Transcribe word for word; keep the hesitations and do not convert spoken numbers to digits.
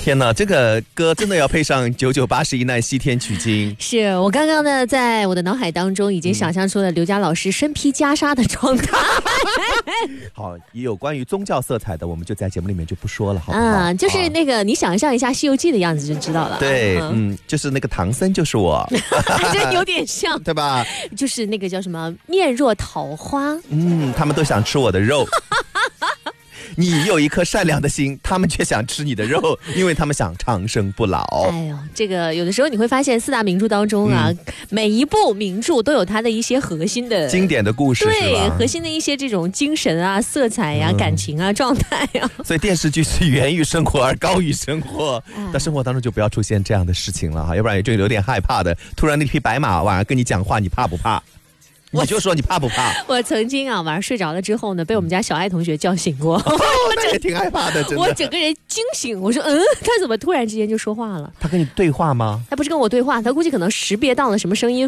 天哪，这个歌真的要配上九九八十一难西天取经。 是我刚刚呢，在我的脑海当中已经想象出了刘佳老师身披袈裟的状态。 好，也有关于宗教色彩的，我们就在节目里面就不说了，好不好？ 啊，就是那个、啊、你想象一下《西游记》的样子就知道了。 对，嗯，嗯就是那个唐僧就是我， 还真有点像， 对吧？ 就是那个叫什么面若桃花， 嗯，他们都想吃我的肉。你有一颗善良的心，他们却想吃你的肉，因为他们想长生不老。 哎呦，这个有的时候你会发现四大名著当中啊、嗯，每一部名著都有它的一些核心的经典的故事， 对，核心的一些这种精神啊、色彩呀、啊嗯、感情啊、状态啊。 所以电视剧是源于生活而高于生活，在生活当中就不要出现这样的事情了哈，要不然也就有点害怕的。突然那匹白马晚上跟你讲话，你怕不怕？你就说你怕不怕？ 我曾经啊晚上睡着了之后呢，被我们家小爱同学叫醒过， 哦、那也挺害怕的，真的。 我整个人惊醒，我说嗯，他怎么突然之间就说话了？ 他跟你对话吗？ 他不是跟我对话，他估计可能识别到了什么声音